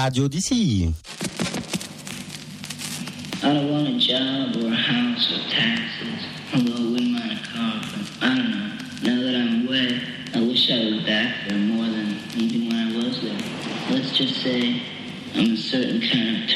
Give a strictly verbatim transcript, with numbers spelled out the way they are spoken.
Radio Odyssey. I don't want a job or a house or taxes, although I wouldn't mind a car, but I don't know. Now that I'm away, I wish I was back there more than even when I was there. Let's just say I'm a certain kind of